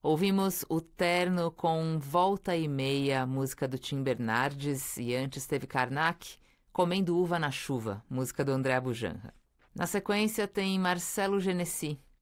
Ouvimos o Terno com Volta e Meia, música do Tim Bernardes, e antes teve Karnak, Comendo Uva na Chuva, música do André Bujanra. Na sequência tem Marcelo Genesi,